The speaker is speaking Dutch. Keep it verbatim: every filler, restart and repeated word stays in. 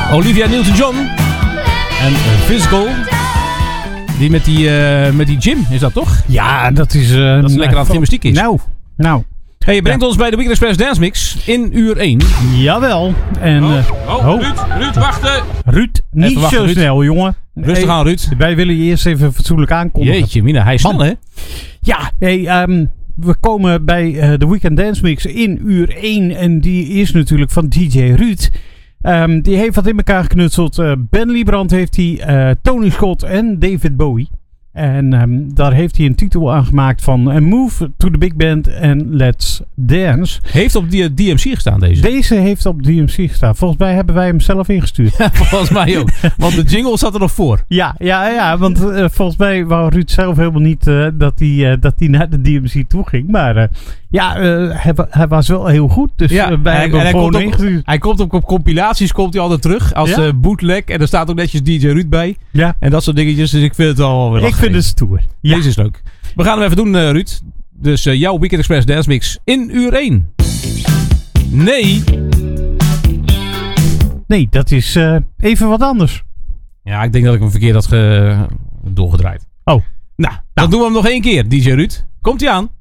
Olivia Newton-John en Physical. Die met die, uh, met die gym, is dat toch? Ja, dat is... Uh, dat is lekker aan het gymnastiek is. Nou, nou. Hey, je brengt ja. ons bij de Weekend Express Dance Mix in uur één. Jawel. En, oh, uh, oh, oh, Ruud, Ruud, wachten. Ruud, niet wachten, zo Ruud. snel, jongen. Rustig hey, aan, Ruud. Wij willen je eerst even fatsoenlijk aankondigen. Jeetje, Mina, hij is snel, hè? Ja, hey, um, we komen bij uh, de Weekend Dance Mix in uur één. En die is natuurlijk van D J Ruud. Um, die heeft wat in elkaar geknutseld. Uh, Ben Liebrand heeft hij, uh, Tony Scott en David Bowie. En um, daar heeft hij een titel aan gemaakt van uh, Move to the Big Band and Let's Dance. Heeft op die D M C gestaan deze? Deze heeft op D M C gestaan. Volgens mij hebben wij hem zelf ingestuurd. Ja, volgens mij ook. Want de jingle zat er nog voor. Ja, ja, ja want uh, volgens mij wou Ruud zelf helemaal niet uh, dat hij uh, dat hij naar de D M C toe ging. Maar uh, ja, uh, hij, hij was wel heel goed. Dus ja, uh, wij hij, hebben hem gewoon hij ingestuurd. Op, hij komt op, op compilaties komt hij altijd terug als ja? uh, bootleg. En er staat ook netjes D J Ruud bij. Ja. En dat soort dingetjes. Dus ik vind het al wel Ik vind het stoer. Ja. Deze is leuk. We gaan hem even doen, uh, Ruud. Dus uh, jouw Weekend Express Dance Mix in uur één. Nee. Nee, dat is uh, even wat anders. Ja, ik denk dat ik hem verkeerd had ge- doorgedraaid. Oh. Nou, dan nou. doen we hem nog één keer, D J Ruud. Komt-ie aan.